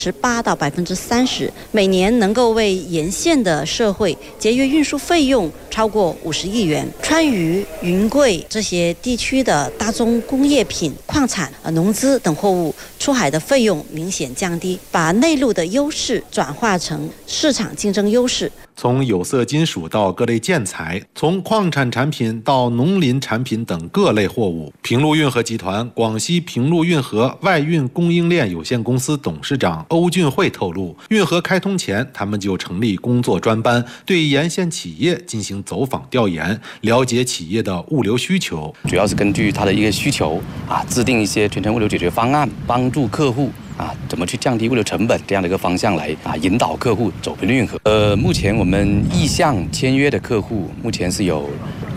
18%到30%，每年能够为沿线的社会节约运输费用超过50亿元。川渝、云贵这些地区的大宗工业品、矿产、农资等货物出海的费用明显降低，把内陆的优势转化成市场竞争优势。 从有色金属到各类建材，从矿产产品到农林产品等各类货物，平陆运河集团广西平陆运河外运供应链有限公司董事长欧俊慧透露，运河开通前，他们就成立工作专班，对沿线企业进行走访调研，了解企业的物流需求， 主要是根据他的一个需求制定一些全程物流解决方案，帮助客户怎么去降低物流成本这样的一个方向来引导客户走平陆运河。目前我们意向签约的客户目前是有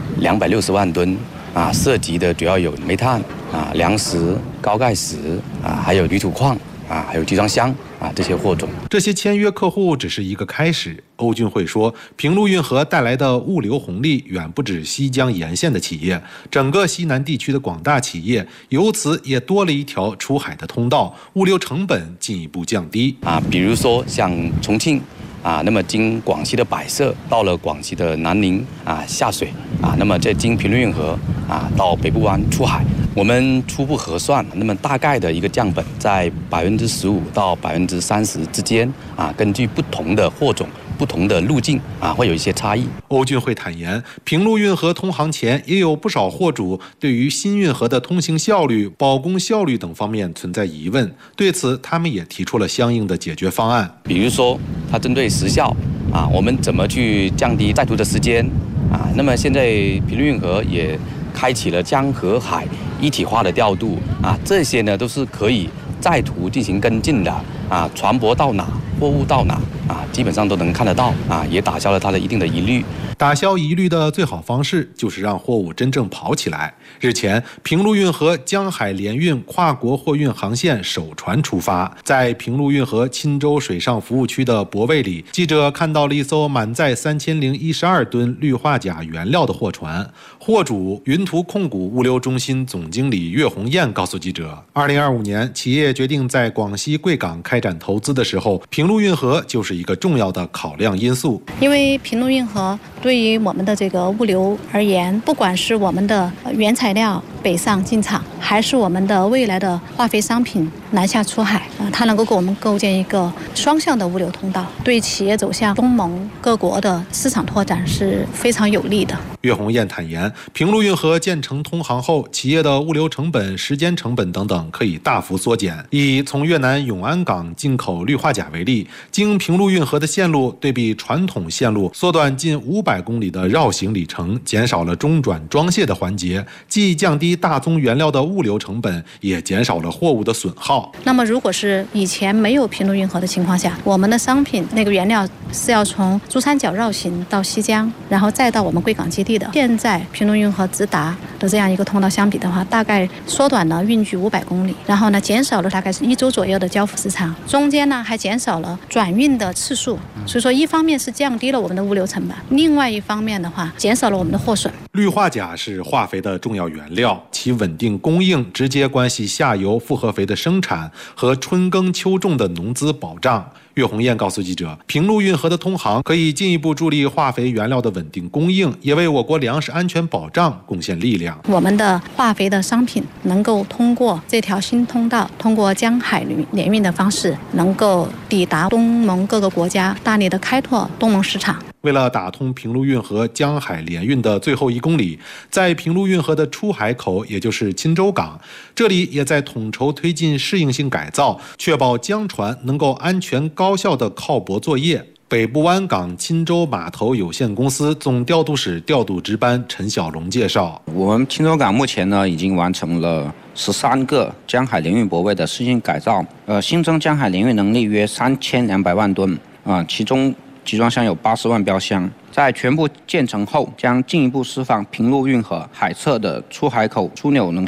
260万吨涉及的主要有煤炭粮食、高钙石还有铝土矿还有集装箱这些货种。 这些签约客户只是一个开始。欧俊慧说，平陆运河带来的物流红利远不止西江沿线的企业，整个西南地区的广大企业由此也多了一条出海的通道，物流成本进一步降低比如说像重庆那么经广西的百色到了广西的南宁下水那么再经平陆运河到北部湾出海。我们初步核算，那么大概的一个降本在15%到30%之间根据不同的货种、不同的路径会有一些差异。 欧俊慧坦言，平陆运河通航前也有不少货主对于新运河的通行效率、保供效率等方面存在疑问，对此他们也提出了相应的解决方案。 比如说，它针对时效我们怎么去降低载途的时间那么现在平陆运河也开启了江河海一体化的调度这些呢都是可以载途进行跟进的船舶到哪，货物到哪基本上都能看得到也打消了它的一定的疑虑。 打消疑虑的最好方式就是让货物真正跑起来。日前，平陆运河江海联运跨国货运航线首船出发，在平陆运河钦州水上服务区的泊位里，记者看到了一艘满载3012吨氯化钾原料的货船。货主云图控股物流中心总经理岳红艳告诉记者，2025年企业决定在广西贵港开展投资的时候，平陆运河就是一个重要的考量因素。 因为平陆运河对于我们的这个物流而言，不管是我们的原材料北上进场，还是我们的未来的化肥商品南下出海它能够给我们构建一个双向的物流通道，对企业走向东盟各国的市场拓展是非常有利的。 岳红艳坦言，平陆运河建成通航后，企业的物流成本、时间成本等等可以大幅缩减。以从越南永安港进口氯化钾为例，经平陆运河的线路对比传统线路缩短近500公里的绕行里程，减少了中转装卸的环节，既降低大宗原料的物流成本，也减少了货物的损耗。 那么如果是以前没有平陆运河的情况下，我们的商品那个原料是要从珠三角绕行到西江，然后再到我们贵港基地的。现在平陆运河直达的这样一个通道相比的话，大概缩短了运距500公里，然后呢减少了大概是1周左右的交付时长，中间呢还减少了转运的次数。所以说一方面是降低了我们的物流成本，另外一方面的话减少了我们的货损。 氯化钾是化肥的重要原料，其稳定供应直接关系下游复合肥的生产和春耕秋种的农资保障。岳红艳告诉记者，平陆运河的通航可以进一步助力化肥原料的稳定供应，也为我国粮食安全保障贡献力量。 我们的化肥的商品能够通过这条新通道，通过江海联运的方式，能够抵达东盟各个国家，大力的开拓东盟市场。 为了打通平陆运河江海联运的最后1公里，在平陆运河的出海口，也就是钦州港，这里也在统筹推进适应性改造，确保江船能够安全高效的靠泊作业。北部湾港钦州码头有限公司总调度室调度值班陈小龙介绍， 我们钦州港目前呢已经完成了13个江海联运泊位的适应改造，新增江海联运能力约3200万吨其中集装箱有80万标箱，在全部建成后，将进一步释放平陆运河海侧的出海口枢纽能效，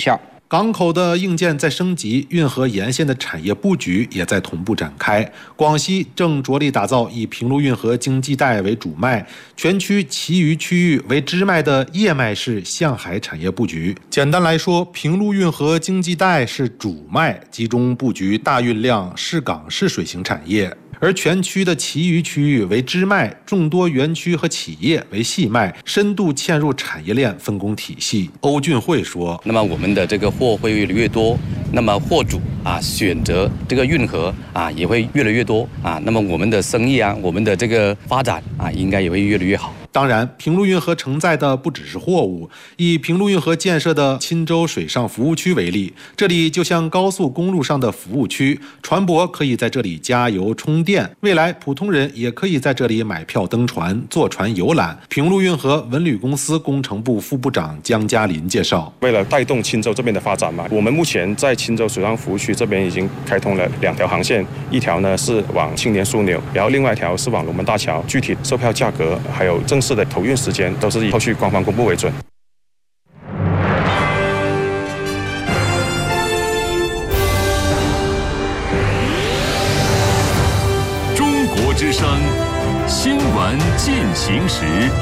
港口的硬件在升级，运河沿线的产业布局也在同步展开。广西正着力打造以平陆运河经济带为主脉，全区其余区域为支脉的叶脉式向海产业布局。简单来说，平陆运河经济带是主脉，集中布局大运量市港市水型产业。而全区的其余区域为支脉，众多园区和企业为细脉，深度嵌入产业链分工体系。欧俊慧说：“ 那么我们的这个货会越来越多，那么货主选择这个运河也会越来越多那么我们的生意我们的这个发展应该也会越来越好。” 当然，平陆运河承载的不只是货物。以平陆运河建设的钦州水上服务区为例，这里就像高速公路上的服务区，船舶可以在这里加油充电，未来普通人也可以在这里买票登船、坐船游览。平陆运河文旅公司工程部副部长江嘉林介绍， 为了带动钦州这边的发展嘛，我们目前在钦州水上服务区这边已经开通了2条航线，一条呢是往青年枢纽，然后另外一条是往龙门大桥，具体售票价格还有正式的投运时间都是以后续官方公布为准。 中国之声新闻进行时。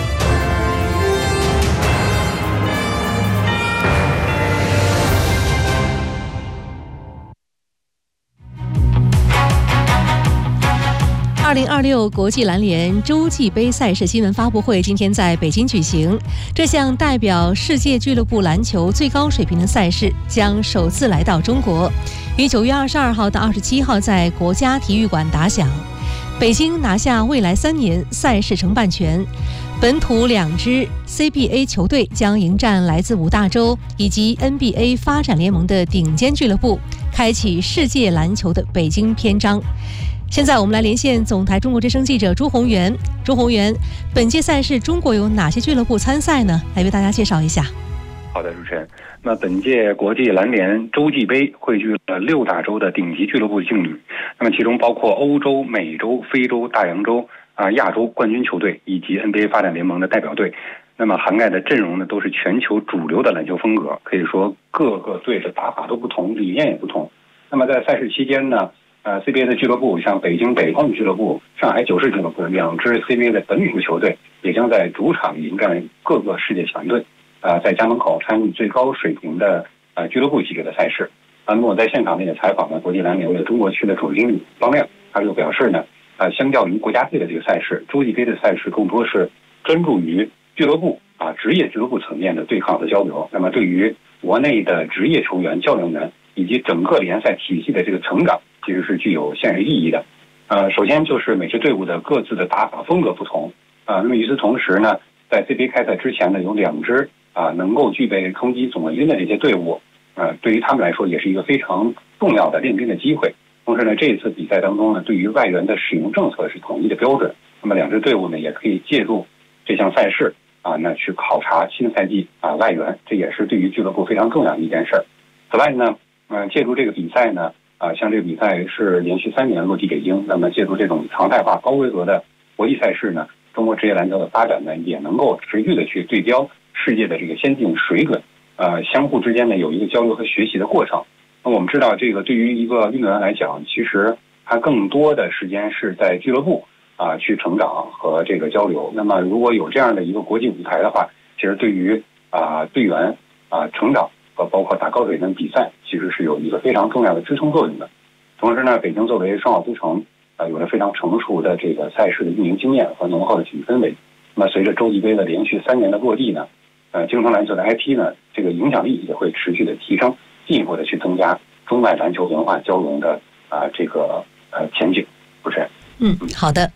2026国际篮联洲际杯赛事新闻发布会今天在北京举行。这项代表世界俱乐部篮球最高水平的赛事将首次来到中国，于9月22号到27号在国家体育馆打响。北京拿下未来3年赛事承办权，本土2支 CBA 球队将迎战来自5大洲以及 NBA 发展联盟的顶尖俱乐部，开启世界篮球的北京篇章。现在我们来连线总台中国之声记者朱宏元。朱宏元，本届赛事中国有哪些俱乐部参赛呢？来为大家介绍一下。 好的，主持人。那本届国际篮联洲际杯汇聚了6大洲的顶级俱乐部劲旅，那么其中包括欧洲、美洲、非洲、大洋洲、亚洲冠军球队以及 NBA 发展联盟的代表队。那么涵盖的阵容呢，都是全球主流的篮球风格，可以说各个队的打法都不同，理念也不同。那么在赛事期间呢，CBA 的俱乐部像北京北控俱乐部、上海九世俱乐部2支 CBA 的本土球队也将在主场迎战各个世界强队，在家门口参与最高水平的俱乐部级别的赛事。那么我在现场呢也采访了国际篮联的中国区的主经理方亮，他就表示呢，相较于国家队的这个赛事，洲际杯的赛事更多是专注于俱乐部职业俱乐部层面的对抗和交流。那么对于国内的职业球员、教练员以及整个联赛体系的这个成长，其实是具有现实意义的。首先就是每支队伍的各自的打法风格不同。那么与此同时呢，在 CBA 开赛之前呢，有2支能够具备冲击总冠军的这些队伍，对于他们来说也是一个非常重要的练兵的机会。同时呢，这一次比赛当中呢，对于外援的使用政策是统一的标准。那么2支队伍呢，也可以借助这项赛事那去考察新赛季外援，这也是对于俱乐部非常重要的一件事。此外呢，借助这个比赛呢，像这个比赛是连续3年落地北京，那么借助这种常态化、高规格的国际赛事呢，中国职业篮球的发展呢，也能够持续的去对标世界的这个先进水准，相互之间呢有一个交流和学习的过程。那我们知道，这个对于一个运动员来讲，其实他更多的时间是在俱乐部去成长和这个交流。那么如果有这样的一个国际舞台的话，其实对于队员成长和包括打高水平比赛，其实是有一个非常重要的支撑作用的。同时呢，北京作为双奥都城，有着非常成熟的这个赛事的运营经验和浓厚的体育氛围。那么随着洲际杯的连续3年的落地呢，京城篮球的 IP 呢，这个影响力也会持续的提升，进一步的去增加中外篮球文化交融的这个前景。主持人， 好的。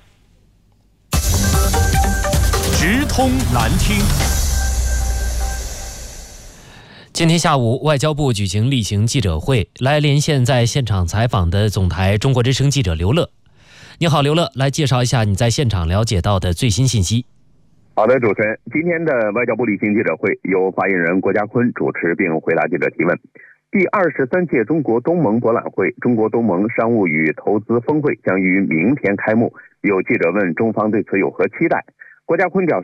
直通蓝厅。 今天下午，外交部举行例行记者会，来连线在现场采访的总台中国之声记者刘乐。你好，刘乐，来介绍一下你在现场了解到的最新信息。 好的，主持人，今天的外交部例行记者会由发言人郭家坤主持并回答记者提问。第23届中国东盟博览会、中国东盟商务与投资峰会将于明天开幕。有记者问中方对此有何期待？郭家坤表示，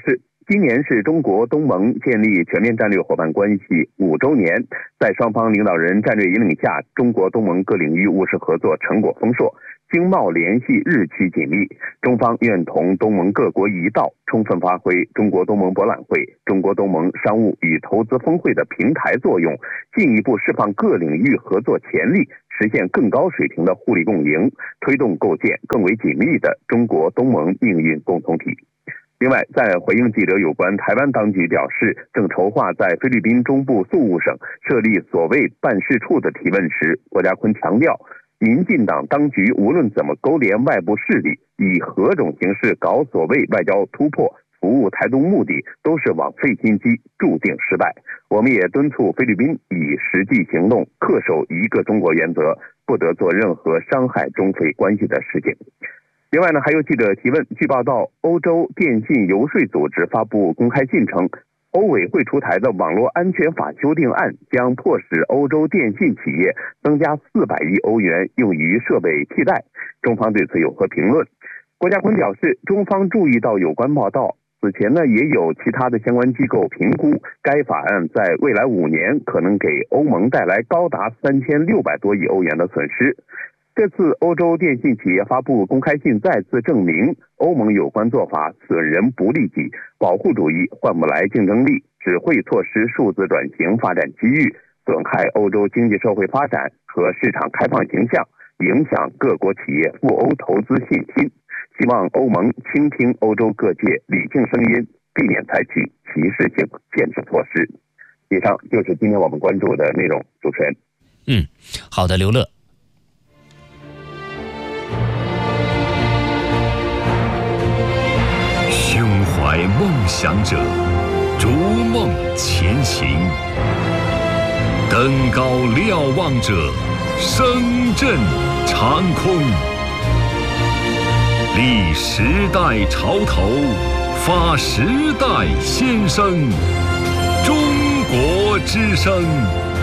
今年是中国东盟建立全面战略伙伴关系5周年，在双方领导人战略引领下，中国东盟各领域务实合作成果丰硕，经贸联系日趋紧密。中方愿同东盟各国一道，充分发挥中国东盟博览会、中国东盟商务与投资峰会的平台作用，进一步释放各领域合作潜力，实现更高水平的互利共赢，推动构建更为紧密的中国东盟命运共同体。另外，在回应记者有关台湾当局表示正筹划在菲律宾中部宿务省设立所谓办事处的提问时，郭家坤强调，民进党当局无论怎么勾连外部势力，以何种形式搞所谓外交突破，服务台独目的，都是枉费心机，注定失败。我们也敦促菲律宾以实际行动恪守一个中国原则，不得做任何伤害中菲关系的事情。另外呢，还有记者提问，据报道，欧洲电信游说组织发布公开信称，欧委会出台的网络安全法修订案将迫使欧洲电信企业增加400亿欧元用于设备替代。中方对此有何评论？郭家坤表示，中方注意到有关报道，此前呢也有其他的相关机构评估，该法案在未来5年可能给欧盟带来高达3600多亿欧元的损失。这次欧洲电信企业发布公开信再次证明，欧盟有关做法损人不利己，保护主义换不来竞争力，只会错失数字转型发展机遇，损害欧洲经济社会发展和市场开放形象，影响各国企业赴欧投资信心。希望欧盟倾听欧洲各界理性声音，避免采取歧视性限制措施。以上就是今天我们关注的内容，主持人。 好的，刘乐。 胸怀梦想者，逐梦前行；登高瞭望者，声震长空。立时代潮头，发时代先声。中国之声。